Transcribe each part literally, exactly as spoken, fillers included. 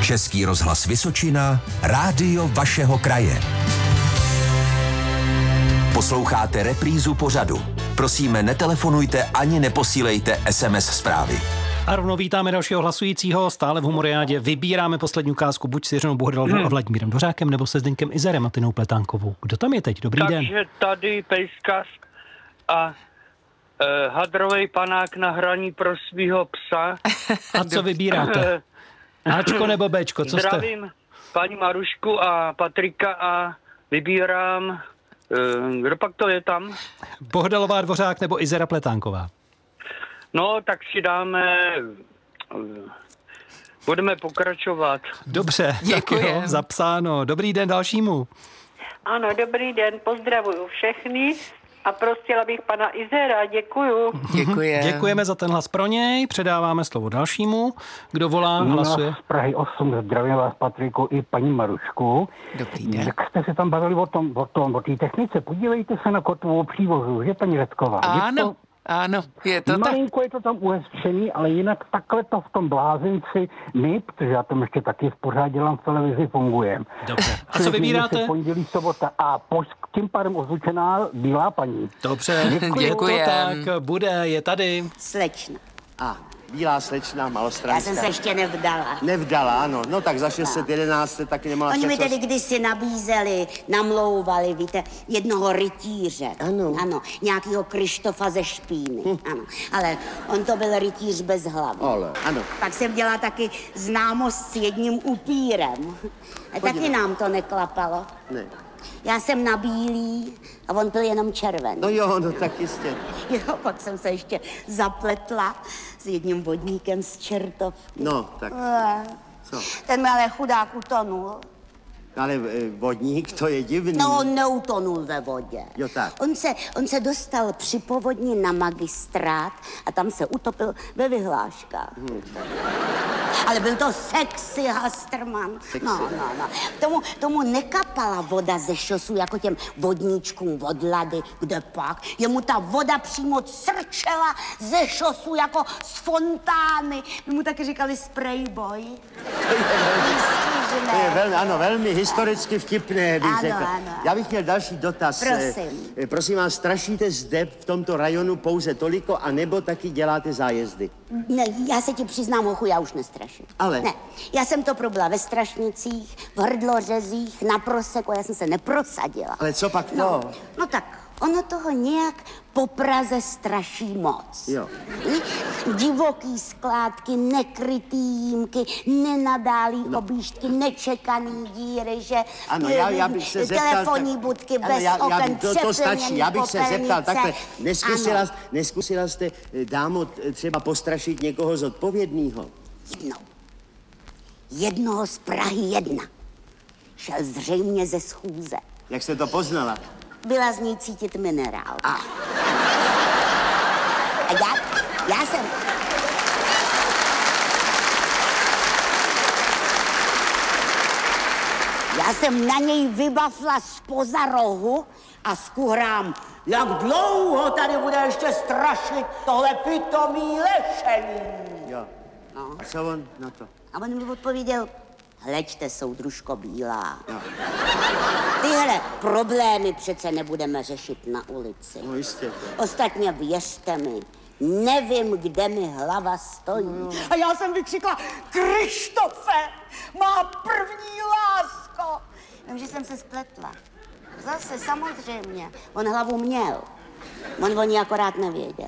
Český rozhlas Vysočina, rádio vašeho kraje. Posloucháte reprízu pořadu. Prosíme, netelefonujte ani neposílejte es em es zprávy. A rovnou vítáme dalšího hlasujícího. Stále v Humoriádě vybíráme poslední ukázku buď s Jiřinou Bohdalovou hmm. a Vladimírem Dvořákem, nebo se Zdeňkem Izerem a Tinou Pletánkovou. Kdo tam je teď? Dobrý Takže den. Takže tady pejskař a e, hadrovej panák na hraní pro svýho psa. A co vybíráte? Ačko nebo Bčko? Co Zdravím jste? paní Marušku a Patrika a vybírám, e, kdo pak to je tam? Bohdalová, Dvořák nebo Izera Pletánková? No, tak si dáme, budeme pokračovat. Dobře, tak jo, zapsáno. Dobrý den dalšímu. Ano, dobrý den, pozdravuju všechny a prosila bych pana Izera, děkuju. Děkuji. Děkujeme za ten hlas pro něj, předáváme slovo dalšímu. Kdo volá, hlasuje? No, z Prahy osm, zdravím vás, Patriku, i paní Marušku. Dobrý den. Jak jste se tam bavili o tom, o tom, o té technice, podívejte se na kotvou přívozu, že paní Řecková? Ano, ano, je to tak. Malinko je to tam uhezčený, ale jinak takhle to v tom blázinci my, protože já tam ještě taky v pořád dělám v televizi, fungujem. Dobře. A co vybíráte? Pondělí, sobota a poš, tím pádem ozvučená bílá paní. Dobře, Děkujem. je to tak, bude, je tady. Slečna. A, bílá slečna, malostranská. Já jsem se ještě nevdala. Nevdala, ano. No tak za šest set jedenáct taky nemohla Oni mi však tedy co... kdysi nabízeli, namlouvali, víte, jednoho rytíře. Ano. Ano, nějakýho Krištofa ze Špíny. Hm. Ano, ale on to byl rytíř bez hlavy. Ale, ano. Pak jsem dělala taky známost s jedním upírem. A taky nám to neklapalo. Ne. Já jsem na bílý a on byl jenom červený. No jo, no tak jistě. Jo, pak jsem se ještě zapletla s jedním vodníkem z Čertov. No, tak Eh, co? Ten mi ale chudák utonul. Ale e, vodník, to je divný. No, on neutonul ve vodě. Jo, tak. On se, on se dostal při povodni na magistrát a tam se utopil ve vyhláškách. Hmm. Ale byl to sexy Hasterman. Sexy. No, no, no. Tomu, tomu nekapala voda ze šosu jako těm vodníčkům od Lady, kde pak. Jemu ta voda přímo crčela ze šosu jako z fontány. My mu taky říkali sprayboy. To je velmi, ano, velmi historicky vtipné, bych Ano, řekl. ano. Já bych měl další dotaz. Prosím. E, prosím vás, strašíte zde v tomto rajonu pouze toliko, anebo taky děláte zájezdy? Ne, já se ti přiznám, hochu, já už nestraším. Ale? Ne, já jsem to probila ve Strašnicích, v Hrdlořezích, na Proseku, já jsem se neprosadila. Ale co pak to? No, no tak, ono toho nějak po Praze straší moc. Jo. Hm? Divoký skládky, nekrytý jímky, nenadálý No. objížďky, nečekaný díry, že... Ano, já, já bych se zeptal... Telefonní tak- budky ano, bez já, já, oken, to, to stačí, já bych se zeptal popelnice. takhle. Neskusila, Ano. neskusila jste, eh, dámo, t- třeba postrašit někoho zodpovědného? Jednou. Jednoho z Prahy jedna. Šel zřejmě ze schůze. Jak jste to poznala? Byla z ní cítit minerál. A, a já, já jsem... Já jsem na něj vybafla zpoza rohu a skuhrám, jak dlouho tady bude ještě strašit tohle pitomý lešení. Jo. No. A co on na to? A on mi odpověděl, hleďte, soudružko bílá. Jo. Tyhle problémy přece nebudeme řešit na ulici. No jistě. Ostatně věřte mi, nevím, kde mi hlava stojí. No, a já jsem vykřikla, Krištofe, má první lásko. Jenže jsem se spletla. Zase samozřejmě, on hlavu měl. On o ní akorát nevěděl.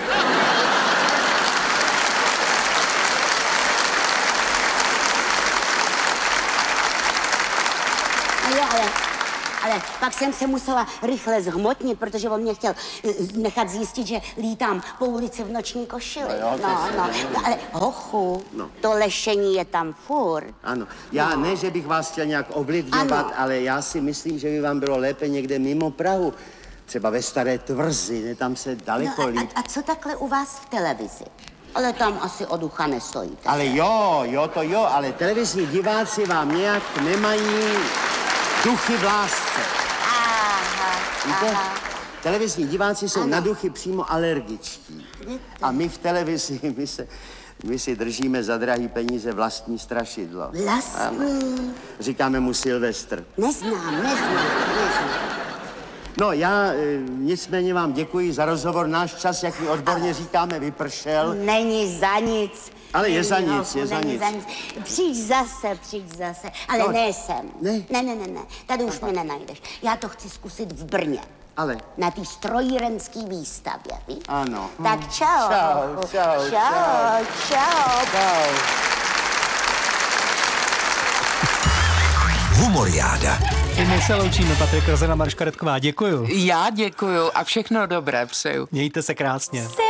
No jo, ale, ale pak jsem se musela rychle zhmotnit, protože on mě chtěl eh, nechat zjistit, že lítám po ulici v noční košili. No jo, to no, je no, samozřejmě. no, ale hochu, No. to lešení je tam furt. Ano, já No. ne, že bych vás chtěl nějak ovlivňovat, Ano. ale já si myslím, že by vám bylo lépe někde mimo Prahu. Třeba ve Staré Tvrzi, ne, tam se daleko No a, líp. a, a co takhle u vás v televizi? Ale tam asi od ucha nestojíte. Ale jo, jo, to jo, ale televizní diváci vám nějak nemají duchy v lásce. Aha, Víte? aha. Televizní diváci jsou Ano. na duchy přímo alergičtí. Víte. A my v televizi, my se My si držíme za drahý peníze vlastní strašidlo. Vlastní? Říkáme mu Silvestr. Neznám, neznám, neznám. No, já e, nicméně vám děkuji za rozhovor. Náš čas, jak my odborně říkáme, vypršel. Není za nic. Ale je Není, za nic, holku, je za není nic. za nic. Přijď zase, přijď zase. Ale No, ne sem. ne? Ne, ne, ne, ne. Tady už mě nenajdeš. Já to chci zkusit v Brně. Ale? Na té strojírenské výstavě, víš? Ano. Tak čau. Čau, holku. čau, čau. Čau, čau. Čau. Humoriáda. I my se loučíme, Patrik Rozena, Maruška Redková. Děkuju. Já děkuju a všechno dobré přeju. Mějte se krásně.